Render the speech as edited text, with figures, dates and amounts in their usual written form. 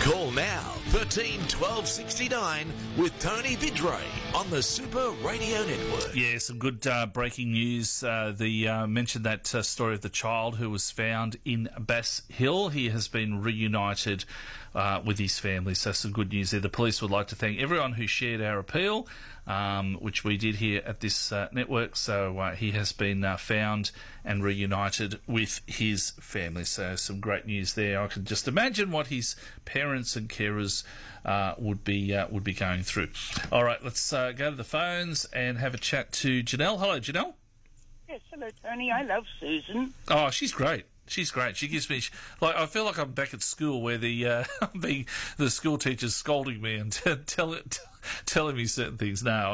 Call now 13 12 69 with Tony Vidray on the Super Radio Network. Yeah, some good breaking news. Mentioned that story of the child who was found in Bass Hill. He has been reunited with his family, so some good news there. The police would like to thank everyone who shared our appeal, which we did here at this network. So he has been found and reunited with his family. So some great news there. I can just imagine what his parents and carers would be going through. All right, let's go to the phones and have a chat to Janelle. Hello, Janelle. Yes, hello, Tony. I love Susan. Oh, she's great. She's great. She gives me I feel like I'm back at school where the school teacher's scolding me and telling me certain things. No,